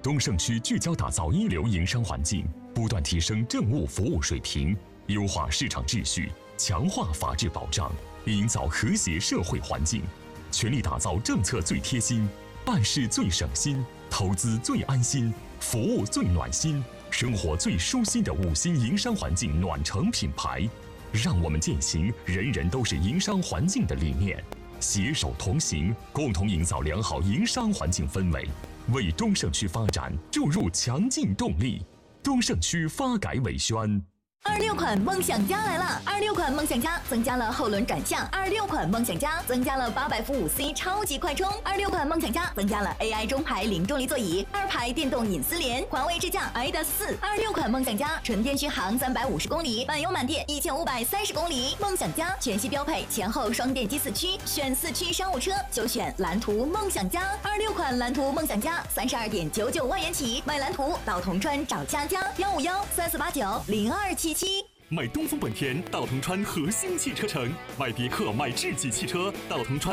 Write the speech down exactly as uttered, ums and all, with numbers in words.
东胜区聚焦打造一流营商环境，不断提升政务服务水平，优化市场秩序，强化法治保障，营造和谐社会环境，全力打造政策最贴心、办事最省心、投资最安心、服务最暖心、生活最舒心的五星营商环境暖城品牌。让我们践行人人都是营商环境的理念，携手同行，共同营造良好营商环境氛围，为东胜区发展注入强劲动力。东胜区发改委宣。 二六款梦想家来了！二六款梦想家增加了后轮转向，二六款梦想家增加了八百伏五 C 超级快充，二六款梦想家增加了 A I 中排零重力座椅，二排电动隐私联，环卫智驾 I D A S 四。二六款梦想家纯电续航三百五十公里，满油满电一千五百三十公里。梦想家全系标配前后双电机四驱，选四驱商务车就选蓝图梦想家。二六款蓝图梦想家三十二点九九万元起，买蓝图到铜川找佳佳，幺五幺三四八九零二七七。 买东风本田到铜川核心汽车城，买别克买智己汽车到铜川。